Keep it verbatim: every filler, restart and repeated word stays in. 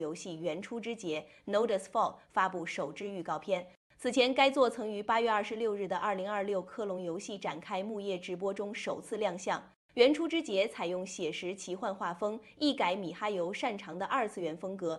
游戏《原初之劫》（Nodus Fall） 发布首支预告片。此前，该作曾于八月二十六日的二零二六科隆游戏展开幕夜直播中首次亮相。《原初之劫》采用写实奇幻画风，一改米哈游擅长的二次元风格，